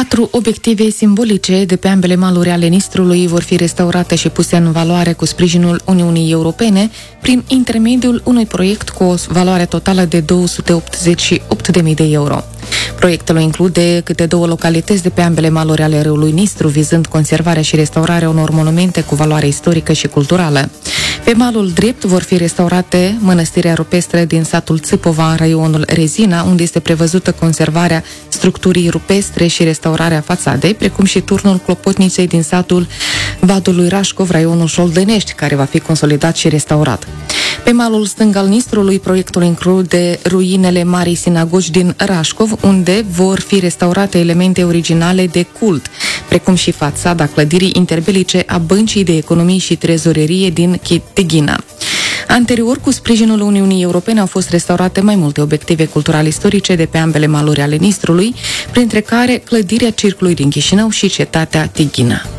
4 obiective simbolice de pe ambele maluri ale Nistrului vor fi restaurate și puse în valoare cu sprijinul Uniunii Europene prin intermediul unui proiect cu o valoare totală de 288.000 de euro. Proiectul include câte 2 localități de pe ambele maluri ale râului Nistru, vizând conservarea și restaurarea unor monumente cu valoare istorică și culturală. Pe malul drept vor fi restaurate mănăstirea rupestre din satul Țâpova, în raionul Rezina, unde este prevăzută conservarea structurii rupestre și restaurarea fațadei, precum și turnul Clopotniței din satul Vadului Rașcov, raionul Șoldănești, care va fi consolidat și restaurat. Pe malul stâng al Nistrului, proiectul include ruinele Marii Sinagogi din Rașcov, unde vor fi restaurate elemente originale de cult, precum și fațada clădirii interbelice a Băncii de Economii și Trezorerie din Chiteghina. Anterior, cu sprijinul Uniunii Europene, au fost restaurate mai multe obiective culturale istorice de pe ambele maluri ale Nistrului, printre care clădirea Circului din Chișinău și cetatea Tighina.